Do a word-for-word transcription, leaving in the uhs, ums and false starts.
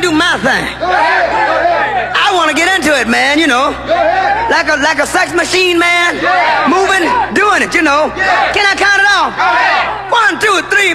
do my thing. I want to get into it, man, you know. Like a, like a sex machine, man. Moving, doing it, you know. Can I count it off? One, two, three.